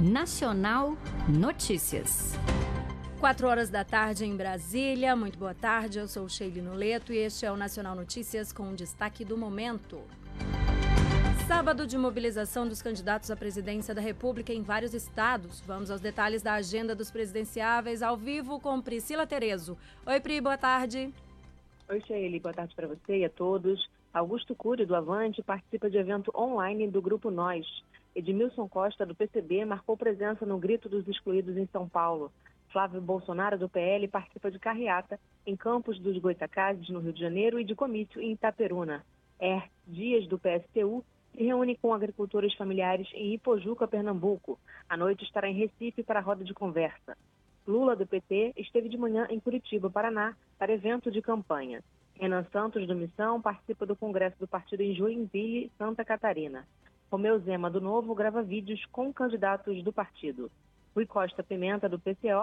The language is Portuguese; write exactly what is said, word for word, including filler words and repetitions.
Nacional Notícias. Quatro horas da tarde em Brasília. Muito boa tarde, eu sou Sheili Noleto e este é o Nacional Notícias com um destaque do momento. Sábado de mobilização dos candidatos à presidência da República em vários estados. Vamos aos detalhes da agenda dos presidenciáveis ao vivo com Priscila Terezo. Oi, Pri, boa tarde. Oi, Sheili, boa tarde para você e a todos. Augusto Cury, do Avante, participa de evento online do Grupo Nós. Edmilson Costa, do P C B, marcou presença no Grito dos Excluídos em São Paulo. Flávio Bolsonaro, do P L, participa de carreata em Campos dos Goitacazes, no Rio de Janeiro, e de comício em Itaperuna. Er Dias, do P S T U, se reúne com agricultores familiares em Ipojuca, Pernambuco. À noite estará em Recife para a roda de conversa. Lula, do P T, esteve de manhã em Curitiba, Paraná, para evento de campanha. Renan Santos, do Missão, participa do congresso do partido em Joinville, Santa Catarina. Romeu Zema, do Novo, grava vídeos com candidatos do partido. Rui Costa Pimenta, do P C O,